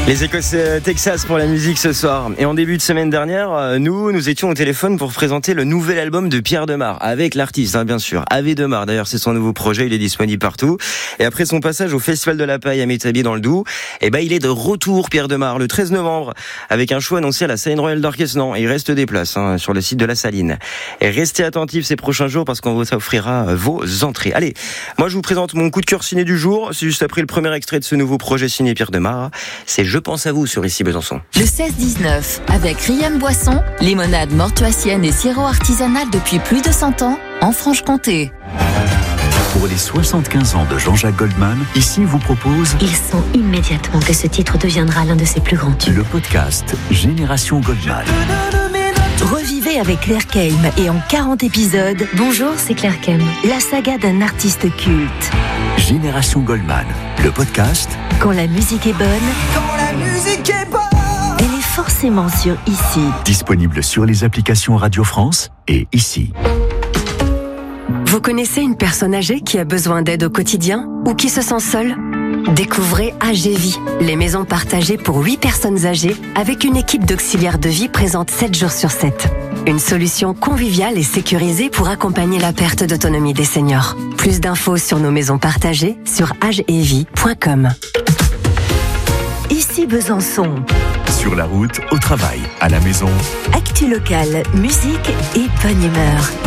Les Écossais Texas pour la musique ce soir. Et en début de semaine dernière, nous étions au téléphone pour présenter le nouvel album de Pierre Demar, avec l'artiste, bien sûr. Ave Demar, d'ailleurs, c'est son nouveau projet, il est disponible partout. Et après son passage au Festival de la Paille à Métabier dans le Doubs, il est de retour, Pierre Demar, le 13 novembre, avec un show annoncé à la Scène Royale d'Orchestre. Non, il reste des places sur le site de la Saline. Et restez attentifs ces prochains jours parce qu'on vous offrira vos entrées. Allez, moi je vous présente mon coup de cœur ciné du jour. C'est juste après le premier extrait de ce nouveau projet signé Pierre Demar. C'est Je pense à vous sur Ici Besançon. Le 16-19, avec Riam Boisson, limonade mortuacienne et sirop artisanal depuis plus de 100 ans en Franche-Comté. Pour les 75 ans de Jean-Jacques Goldman, ici vous propose... Il sent immédiatement que ce titre deviendra l'un de ses plus grands tubes. Le podcast Génération Goldman. Revivez avec Claire Keim et en 40 épisodes... Bonjour, c'est Claire Keim. La saga d'un artiste culte. Génération Goldman, le podcast... Quand la musique est bonne... Elle est forcément sur Ici. Disponible sur les applications Radio France et Ici. Vous connaissez une personne âgée qui a besoin d'aide au quotidien ou qui se sent seule ? Découvrez AGVie, les maisons partagées pour 8 personnes âgées avec une équipe d'auxiliaires de vie présente 7 jours sur 7. Une solution conviviale et sécurisée pour accompagner la perte d'autonomie des seniors. Plus d'infos sur nos maisons partagées sur agevie.com. Ici Besançon. Sur la route, au travail, à la maison. Actu locale, musique et bonne humeur.